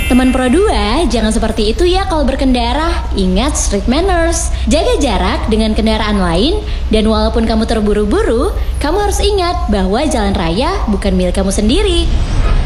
Teman Pro 2, jangan seperti itu ya kalau berkendara. Ingat street manners. Jaga jarak dengan kendaraan lain. Dan walaupun kamu terburu-buru, kamu harus ingat bahwa jalan raya bukan milik kamu sendiri.